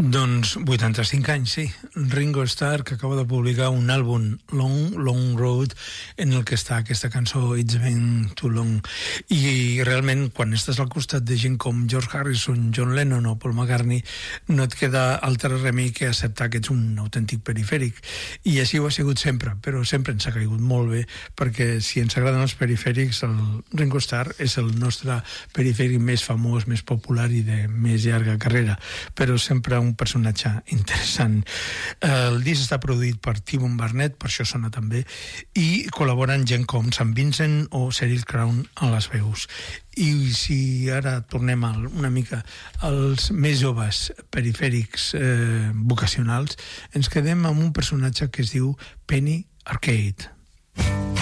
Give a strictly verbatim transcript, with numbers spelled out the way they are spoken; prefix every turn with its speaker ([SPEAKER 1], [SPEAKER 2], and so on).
[SPEAKER 1] Doncs vuitanta-cinc anys, sí. Ringo Starr, que acaba de publicar un àlbum, Long, Long Road, en el que està aquesta cançó It's Been Too Long. I realment, quan estàs al costat de gent com George Harrison, John Lennon o Paul McCartney, no et queda altre remei que acceptar que ets un autèntic perifèric. I així ho ha sigut sempre, però sempre ens ha caigut molt bé, perquè si ens agraden els perifèrics, el Ringo Starr és el nostre perifèric més famós, més popular i de més llarga carrera, però sempre un personatge interessant. El disc està produït per T-Bone Burnett, per això sona també, i col·laboren gent com Sam Vincent o Sheryl Crow a les veus. I si ara tornem a, una mica als més joves perifèrics eh, vocacionals, ens quedem amb un personatge que es diu Penny Arcade.